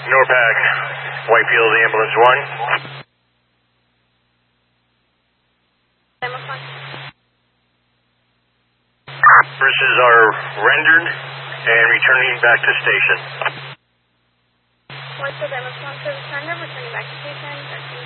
Norpac, Whitefield Ambulance 1. Services are rendered and returning back to station. Whitefield Ambulance 1 service render, returning back to station.